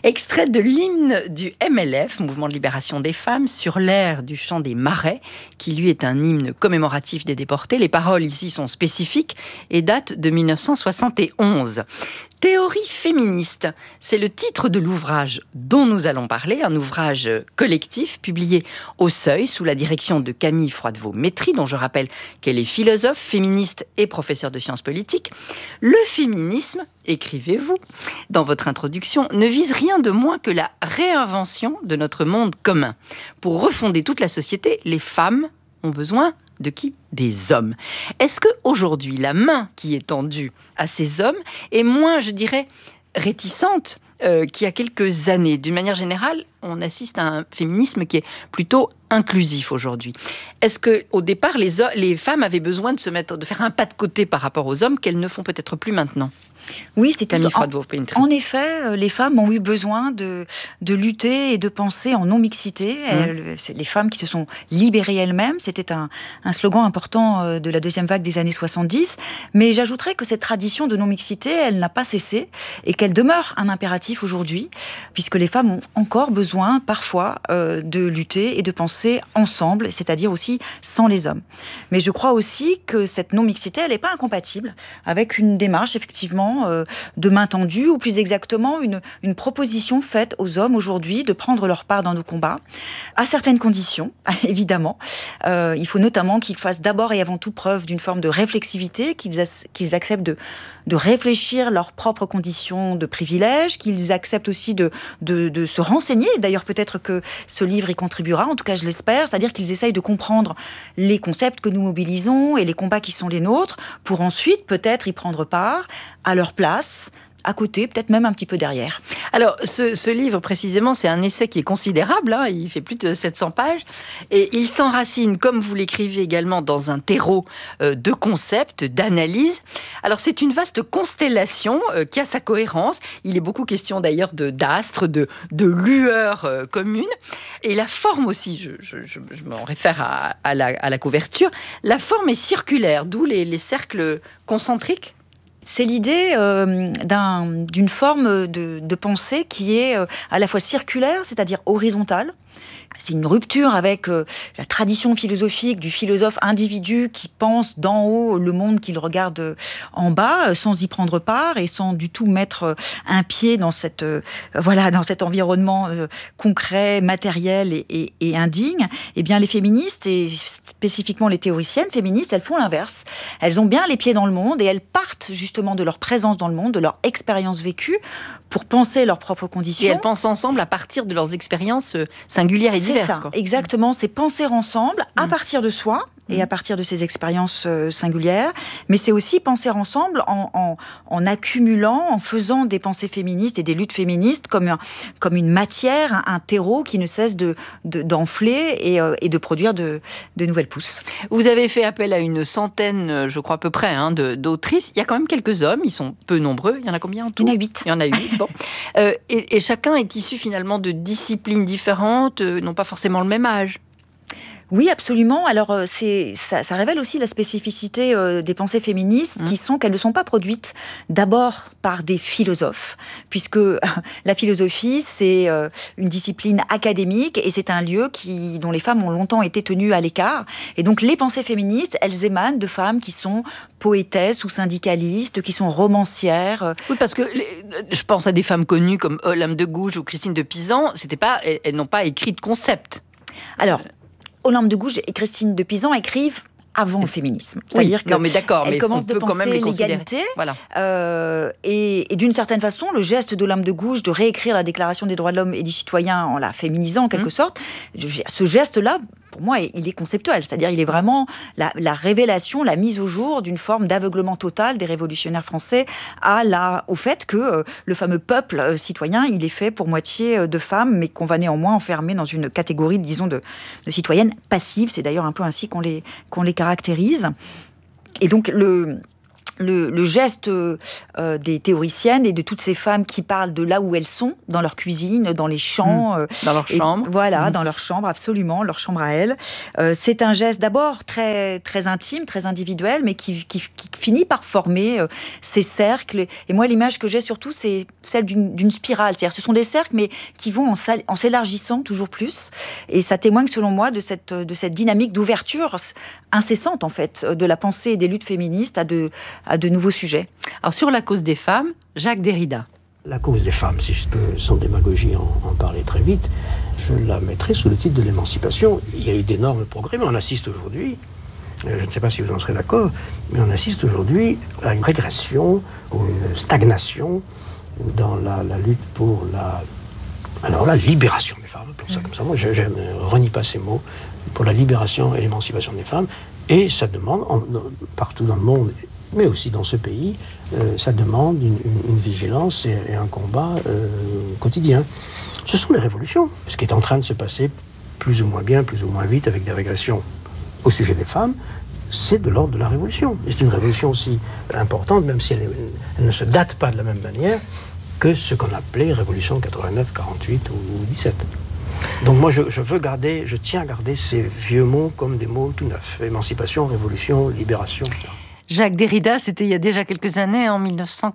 Extrait de l'hymne du MLF, Mouvement de Libération des Femmes, sur l'air du chant des Marais, qui lui est un hymne commémoratif des déportés. Les paroles ici sont spécifiques et datent de 1971. Théorie féministe, c'est le titre de l'ouvrage dont nous allons parler, un ouvrage collectif publié au Seuil sous la direction de Camille Froidevaux-Métry, dont je rappelle qu'elle est philosophe, féministe et professeure de sciences politiques. Le féminisme, écrivez-vous dans votre introduction, ne vise rien de moins que la réinvention de notre monde commun. Pour refonder toute la société, les femmes ont besoin de qui ? Des hommes. Est-ce qu'aujourd'hui, la main qui est tendue à ces hommes est moins, je dirais, réticente qu'il y a quelques années ? D'une manière générale, on assiste à un féminisme qui est plutôt inclusif aujourd'hui. Est-ce qu'au départ, les femmes avaient besoin de faire un pas de côté par rapport aux hommes qu'elles ne font peut-être plus maintenant ? Oui, c'est en effet, les femmes ont eu besoin de lutter et de penser en non-mixité. C'est les femmes qui se sont libérées elles-mêmes. C'était un slogan important de la deuxième vague des années 70. Mais j'ajouterais que cette tradition de non-mixité, elle n'a pas cessé et qu'elle demeure un impératif aujourd'hui, puisque les femmes ont encore besoin, parfois, de lutter et de penser ensemble, c'est-à-dire aussi sans les hommes. Mais je crois aussi que cette non-mixité, elle n'est pas incompatible avec une démarche, effectivement, de main tendue, ou plus exactement une proposition faite aux hommes aujourd'hui de prendre leur part dans nos combats, à certaines conditions, évidemment. Il faut notamment qu'ils fassent d'abord et avant tout preuve d'une forme de réflexivité, qu'ils acceptent de réfléchir leurs propres conditions de privilège, qu'ils acceptent aussi de se renseigner. D'ailleurs, peut-être que ce livre y contribuera, en tout cas je l'espère, c'est-à-dire qu'ils essayent de comprendre les concepts que nous mobilisons et les combats qui sont les nôtres, pour ensuite peut-être y prendre part à leur place, à côté, peut-être même un petit peu derrière. Alors, ce livre, précisément, c'est un essai qui est considérable, hein, il fait plus de 700 pages, et il s'enracine, comme vous l'écrivez également, dans un terreau de concepts, d'analyses. Alors, c'est une vaste constellation qui a sa cohérence. Il est beaucoup question, d'ailleurs, d'astres, de lueurs communes. Et la forme aussi, je m'en réfère à la couverture, la forme est circulaire, d'où les cercles concentriques. C'est l'idée d'une forme de pensée qui est à la fois circulaire, c'est-à-dire horizontale. C'est une rupture avec la tradition philosophique du philosophe individu qui pense d'en haut le monde qu'il regarde en bas, sans y prendre part et sans du tout mettre un pied dans dans cet environnement concret, matériel et indigne. Eh bien, les féministes, et spécifiquement les théoriciennes féministes, elles font l'inverse. Elles ont bien les pieds dans le monde et elles partent justement de leur présence dans le monde, de leur expérience vécue, pour penser leurs propres conditions. Et elles pensent ensemble à partir de leurs expériences singulières et diverses. C'est ça, exactement. C'est penser ensemble à partir de soi et à partir de ses expériences singulières. Mais c'est aussi penser ensemble en accumulant, en faisant des pensées féministes et des luttes féministes comme une matière, un terreau qui ne cesse d'enfler et de produire de nouvelles pousses. Vous avez fait appel à une centaine, je crois à peu près, d'autrices. Il y a quand même quelques hommes, ils sont peu nombreux. Il y en a combien en tout ? Il y en a 8. Il y en a 8, bon. Et chacun est issu finalement de disciplines différentes, n'ont pas forcément le même âge. Oui, absolument. Alors, ça révèle aussi la spécificité des pensées féministes, qui sont qu'elles ne sont pas produites d'abord par des philosophes, puisque la philosophie, c'est une discipline académique et c'est un lieu dont les femmes ont longtemps été tenues à l'écart. Et donc, les pensées féministes, elles émanent de femmes qui sont poétesses ou syndicalistes, qui sont romancières. Oui, parce que je pense à des femmes connues comme Olympe de Gouges ou Christine de Pisan, elles n'ont pas écrit de concept. Alors, Olympe de Gouges et Christine de Pisan écrivent avant le féminisme. C'est-à-dire qu'elle commence de penser l'égalité. Voilà. Et d'une certaine façon, le geste d'Olympe de Gouges de réécrire la Déclaration des droits de l'homme et du citoyen en la féminisant en quelque sorte, ce geste-là, pour moi, il est conceptuel. C'est-à-dire il est vraiment la révélation, la mise au jour d'une forme d'aveuglement total des révolutionnaires français au fait que le fameux peuple citoyen, il est fait pour moitié de femmes, mais qu'on va néanmoins enfermer dans une catégorie, disons, de citoyennes passives. C'est d'ailleurs un peu ainsi qu'on les caractérise. Et donc, le geste des théoriciennes et de toutes ces femmes qui parlent de là où elles sont, dans leur cuisine, dans les champs. Dans leur chambre. Voilà, dans leur chambre, absolument, leur chambre à elles. C'est un geste d'abord très, très intime, très individuel, mais qui finit par former ces cercles. Et moi, l'image que j'ai surtout, c'est celle d'une spirale. C'est-à-dire, ce sont des cercles, mais qui vont en s'élargissant toujours plus. Et ça témoigne, selon moi, de cette dynamique d'ouverture incessante, en fait, de la pensée et des luttes féministes à de nouveaux sujets. Alors, sur la cause des femmes, Jacques Derrida. La cause des femmes, si je peux, sans démagogie, en parler très vite, je la mettrai sous le titre de l'émancipation. Il y a eu d'énormes progrès, mais on assiste aujourd'hui, je ne sais pas si vous en serez d'accord, mais on assiste aujourd'hui à une régression ou une stagnation dans la lutte pour la libération des femmes, appelons ça comme ça. Moi, je ne renie pas ces mots, pour la libération et l'émancipation des femmes. Et ça demande, partout dans le monde, mais aussi dans ce pays, ça demande une vigilance et un combat quotidien. Ce sont des révolutions. Ce qui est en train de se passer plus ou moins bien, plus ou moins vite, avec des régressions au sujet des femmes, c'est de l'ordre de la révolution. Et c'est une révolution aussi importante, même si elle ne se date pas de la même manière que ce qu'on appelait révolution 89, 48 ou 17. Donc moi, je tiens à garder ces vieux mots comme des mots tout neufs. Émancipation, révolution, libération, etc. Jacques Derrida, c'était il y a déjà quelques années, en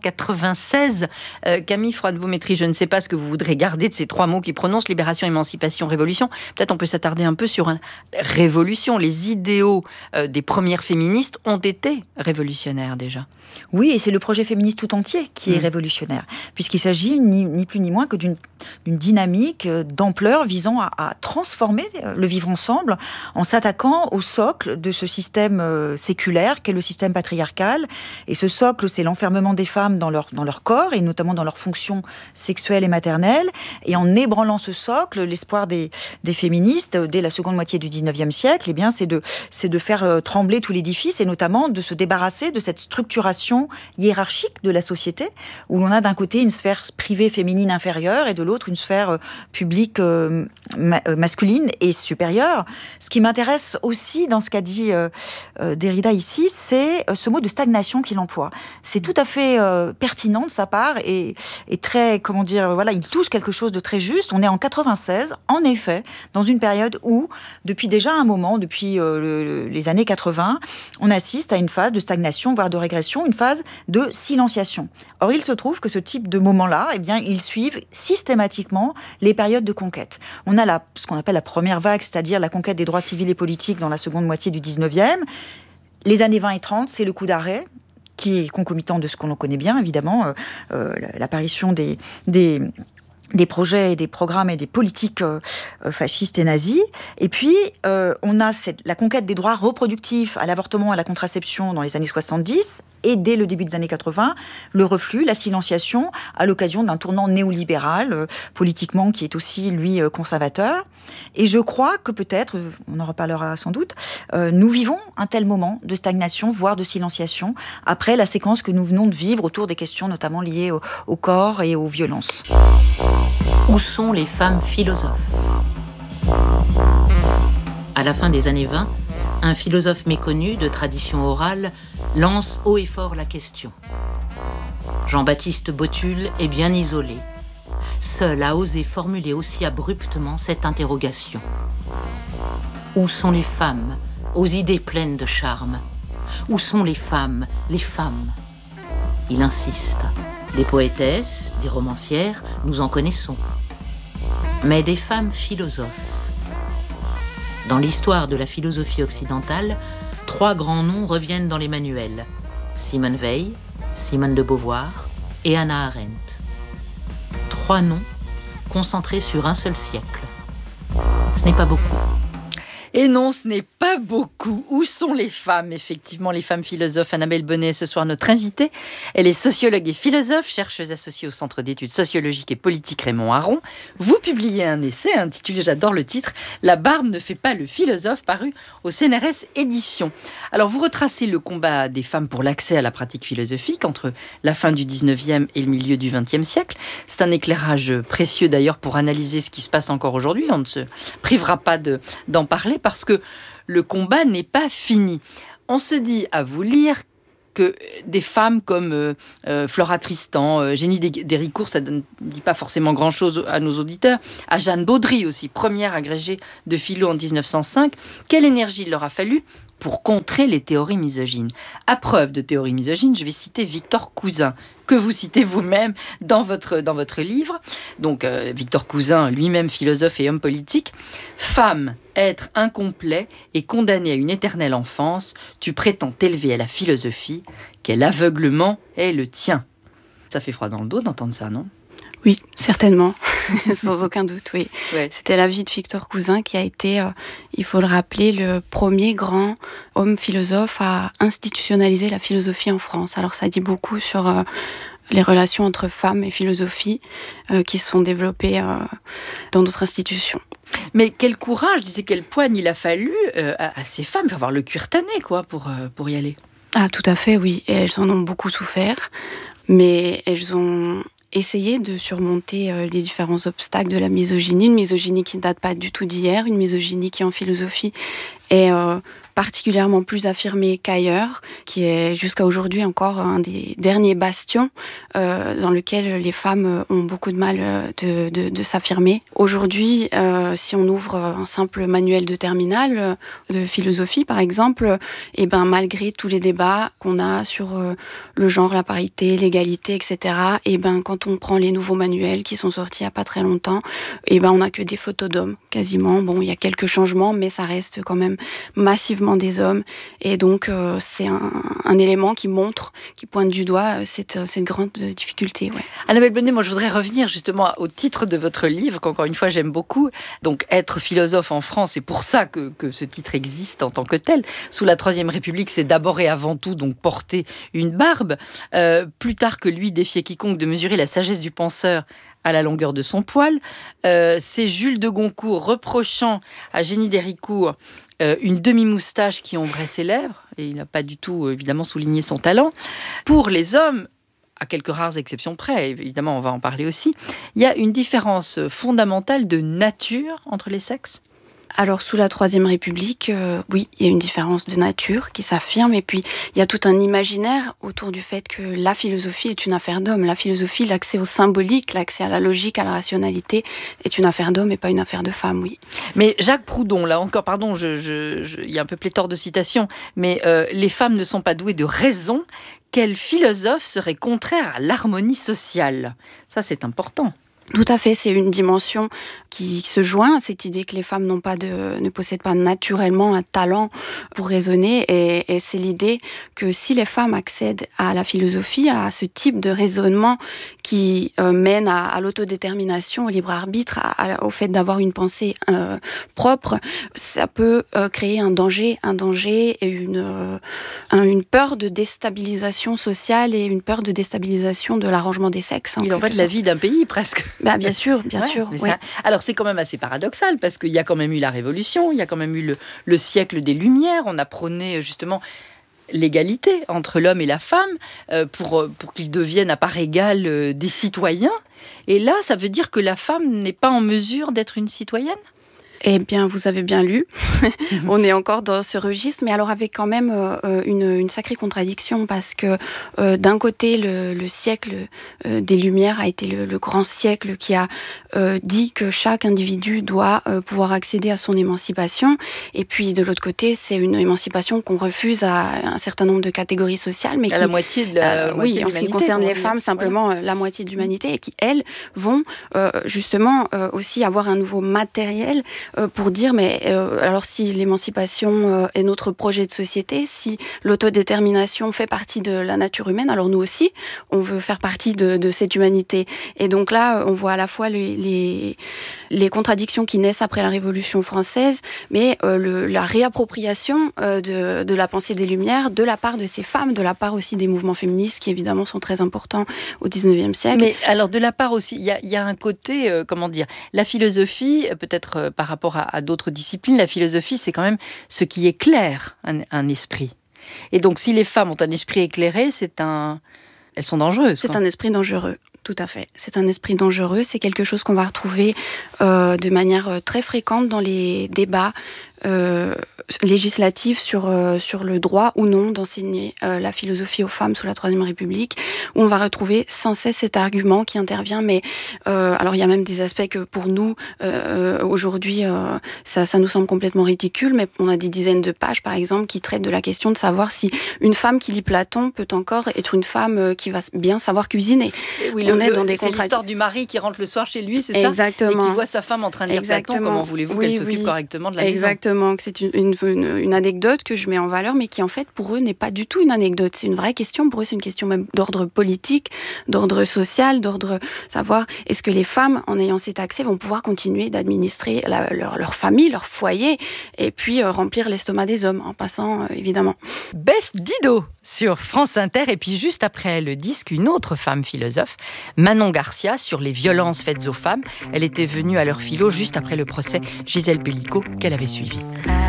1996. Camille Froide-Vaumétry, je ne sais pas ce que vous voudrez garder de ces trois mots qui prononcent, libération, émancipation, révolution. Peut-être on peut s'attarder un peu sur la révolution. Les idéaux des premières féministes ont été révolutionnaires déjà. Oui, et c'est le projet féministe tout entier qui est révolutionnaire, puisqu'il s'agit ni plus ni moins que d'une dynamique d'ampleur visant à transformer le vivre ensemble en s'attaquant au socle de ce système séculaire qu'est le système patriarcal. Et ce socle, c'est l'enfermement des femmes dans leur corps, et notamment dans leurs fonctions sexuelles et maternelles. Et en ébranlant ce socle, l'espoir des féministes, dès la seconde moitié du 19e siècle, eh bien, c'est de faire trembler tout l'édifice, et notamment de se débarrasser de cette structuration hiérarchique de la société, où l'on a d'un côté une sphère privée féminine inférieure et de l'autre une sphère publique masculine et supérieure. Ce qui m'intéresse aussi dans ce qu'a dit Derrida ici, c'est ce mot de stagnation qu'il emploie. C'est tout à fait pertinent de sa part et très, comment dire, voilà, il touche quelque chose de très juste. On est en 96, en effet, dans une période où, depuis déjà un moment, depuis les années 80, on assiste à une phase de stagnation, voire de régression, une phase de silenciation. Or, il se trouve que ce type de moment-là, eh bien, ils suivent systématiquement les périodes de conquête. On a ce qu'on appelle la première vague, c'est-à-dire la conquête des droits civils et politiques dans la seconde moitié du 19e. Les années 20 et 30, c'est le coup d'arrêt, qui est concomitant de ce qu'on connaît bien, évidemment, l'apparition des projets et des programmes et des politiques fascistes et nazis. Et puis, on a la conquête des droits reproductifs à l'avortement, à la contraception dans les années 70, et dès le début des années 80, le reflux, la silenciation, à l'occasion d'un tournant néolibéral, politiquement, qui est aussi, lui, conservateur. Et je crois que peut-être, on en reparlera sans doute, nous vivons un tel moment de stagnation, voire de silenciation, après la séquence que nous venons de vivre autour des questions notamment liées au corps et aux violences. Où sont les femmes philosophes ? À la fin des années 20, un philosophe méconnu de tradition orale lance haut et fort la question. Jean-Baptiste Botul est bien isolé. Seul a osé formuler aussi abruptement cette interrogation. Où sont les femmes aux idées pleines de charme ? Où sont les femmes ? Il insiste. Des poétesses, des romancières, nous en connaissons. Mais des femmes philosophes. Dans l'histoire de la philosophie occidentale, 3 grands noms reviennent dans les manuels. Simone Weil, Simone de Beauvoir et Hannah Arendt. 3 noms concentrés sur un seul siècle. Ce n'est pas beaucoup. Et non, ce n'est pas beaucoup. Où sont les femmes ? Effectivement, les femmes philosophes. Annabelle Bonnet, ce soir, notre invitée. Elle est sociologue et philosophe, chercheuse associée au Centre d'études sociologiques et politiques Raymond Aron. Vous publiez un essai intitulé, j'adore le titre, « La barbe ne fait pas le philosophe », paru au CNRS Éditions. Alors, vous retracez le combat des femmes pour l'accès à la pratique philosophique entre la fin du 19e et le milieu du 20e siècle. C'est un éclairage précieux d'ailleurs pour analyser ce qui se passe encore aujourd'hui. On ne se privera pas d'en parler, parce que le combat n'est pas fini. On se dit à vous lire que des femmes comme Flora Tristan, Génie d'Héricourt, ça ne dit pas forcément grand-chose à nos auditeurs, à Jeanne Baudry aussi, première agrégée de philo en 1905, quelle énergie il leur a fallu pour contrer les théories misogynes. À preuve de théories misogynes, je vais citer Victor Cousin, que vous citez vous-même dans votre livre. Donc, Victor Cousin, lui-même philosophe et homme politique. « Femme, être incomplet et condamné à une éternelle enfance, tu prétends t'élever à la philosophie, quel aveuglement est le tien ?» Ça fait froid dans le dos d'entendre ça, non ? Oui, certainement, sans aucun doute, oui. Ouais. C'était la vie de Victor Cousin qui a été, il faut le rappeler, le premier grand homme philosophe à institutionnaliser la philosophie en France. Alors ça dit beaucoup sur les relations entre femmes et philosophie qui se sont développées dans d'autres institutions. Mais quel courage, je disais, quelle poigne il a fallu à ces femmes, il faut avoir le cuir tanné quoi, pour y aller. Ah, tout à fait, oui. Et elles en ont beaucoup souffert, mais elles ont essayer de surmonter les différents obstacles de la misogynie, une misogynie qui ne date pas du tout d'hier, une misogynie qui en philosophie est particulièrement plus affirmée qu'ailleurs, qui est jusqu'à aujourd'hui encore un des derniers bastions dans lequel les femmes ont beaucoup de mal de s'affirmer. Aujourd'hui, si on ouvre un simple manuel de terminale de philosophie, par exemple, et ben malgré tous les débats qu'on a sur le genre, la parité, l'égalité, etc., et ben quand on prend les nouveaux manuels qui sont sortis il n'y a pas très longtemps, et ben on n'a que des photos d'hommes, quasiment. Bon, il y a quelques changements, mais ça reste quand même massivement des hommes, et donc c'est un élément qui montre, qui pointe du doigt cette grande difficulté. Ouais. Annabelle Bonnet, moi je voudrais revenir justement au titre de votre livre, qu'encore une fois j'aime beaucoup, donc être philosophe en France, c'est pour ça que ce titre existe en tant que tel. Sous la Troisième République, c'est d'abord et avant tout donc porter une barbe, plus tard que lui défier quiconque de mesurer la sagesse du penseur à la longueur de son poil. C'est Jules de Goncourt reprochant à Génie d'Héricourt une demi-moustache qui ombrait ses lèvres, et il n'a pas du tout évidemment souligné son talent. Pour les hommes, à quelques rares exceptions près, évidemment on va en parler aussi, il y a une différence fondamentale de nature entre les sexes. Alors, sous la Troisième République, oui, il y a une différence de nature qui s'affirme. Et puis, il y a tout un imaginaire autour du fait que la philosophie est une affaire d'homme. La philosophie, l'accès au symbolique, l'accès à la logique, à la rationalité, est une affaire d'homme et pas une affaire de femme, oui. Mais Jacques Proudhon, là encore, pardon, il y a un peu pléthore de citations, mais les femmes ne sont pas douées de raison. Quel philosophe serait contraire à l'harmonie sociale ? Ça, c'est important. Tout à fait, c'est une dimension qui se joint à cette idée que les femmes ne possèdent pas naturellement un talent pour raisonner, et c'est l'idée que si les femmes accèdent à la philosophie, à ce type de raisonnement qui mène à l'autodétermination, au libre arbitre, au fait d'avoir une pensée propre, ça peut créer un danger et une peur de déstabilisation sociale et une peur de déstabilisation de l'arrangement des sexes. Il en va de la vie d'un pays presque. Bah, bien sûr. Ouais. Alors c'est quand même assez paradoxal parce qu'il y a quand même eu la Révolution, il y a quand même eu le siècle des Lumières, on a prôné justement l'égalité entre l'homme et la femme pour qu'ils deviennent à part égale des citoyens. Et là, ça veut dire que la femme n'est pas en mesure d'être une citoyenne ? Eh bien, vous avez bien lu. On est encore dans ce registre, mais alors avec quand même une sacrée contradiction, parce que d'un côté, le siècle des Lumières a été le grand siècle qui a dit que chaque individu doit pouvoir accéder à son émancipation, et puis de l'autre côté, c'est une émancipation qu'on refuse à un certain nombre de catégories sociales, mais la moitié de la moitié oui, en ce qui concerne les femmes, simplement la moitié de l'humanité, et qui elles vont justement aussi avoir un nouveau matériel pour dire, mais alors si l'émancipation est notre projet de société, si l'autodétermination fait partie de la nature humaine, alors nous aussi, on veut faire partie de cette humanité. Et donc là, on voit à la fois les contradictions qui naissent après la Révolution française, mais la réappropriation de la pensée des Lumières de la part de ces femmes, de la part aussi des mouvements féministes qui évidemment sont très importants au XIXe siècle. Mais alors de la part aussi, il y a un côté, comment dire, la philosophie, peut-être par rapport à d'autres disciplines, la philosophie c'est quand même ce qui éclaire un esprit. Et donc si les femmes ont un esprit éclairé, elles sont dangereuses. C'est un esprit dangereux. Tout à fait. C'est un esprit dangereux. C'est quelque chose qu'on va retrouver de manière très fréquente dans les débats législative sur le droit ou non d'enseigner la philosophie aux femmes sous la Troisième République, où on va retrouver sans cesse cet argument qui intervient. Mais alors il y a même des aspects que pour nous aujourd'hui ça nous semble complètement ridicule, mais on a des dizaines de pages par exemple qui traitent de la question de savoir si une femme qui lit Platon peut encore être une femme qui va bien savoir cuisiner. Oui, c'est l'histoire du mari qui rentre le soir chez lui, c'est ça ? Exactement. Et qui voit sa femme en train de lire Platon. Comment voulez-vous qu'elle s'occupe correctement de la maison ? Exactement, que c'est une anecdote que je mets en valeur, mais qui en fait pour eux n'est pas du tout une anecdote. C'est une vraie question. Pour eux, c'est une question même d'ordre politique, d'ordre social, d'ordre savoir est-ce que les femmes, en ayant cet accès, vont pouvoir continuer d'administrer leur famille, leur foyer, et puis remplir l'estomac des hommes, en passant évidemment. Beth Didot sur France Inter, et puis juste après le disque, une autre femme philosophe, Manon Garcia, sur les violences faites aux femmes. Elle était venue à l'heure philo juste après le procès Gisèle Pelicot qu'elle avait suivi.